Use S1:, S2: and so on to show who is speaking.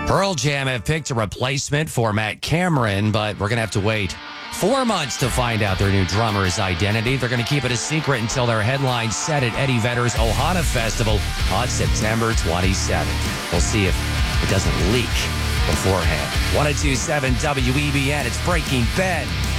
S1: Pearl Jam have picked a replacement for Matt Cameron, but we're going to have to wait 4 months to find out their new drummer's identity. They're going to keep it a secret until their headline set at Eddie Vedder's Ohana Festival on September 27th. We'll see if it doesn't leak beforehand. 102.7 WEBN, it's Breaking Ben.